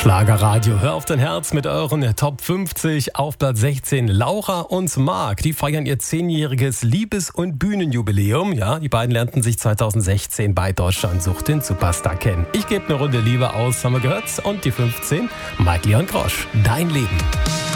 Schlagerradio, hör auf dein Herz mit euren Top 50. Auf Platz 16 Laura und Marc. Die feiern ihr 10-jähriges Liebes- und Bühnenjubiläum. Ja, die beiden lernten sich 2016 bei Deutschland sucht den Superstar kennen. Ich gebe eine Runde Liebe aus, haben wir gehört. Und die 15, Mike Leon Grosch, Dein Leben.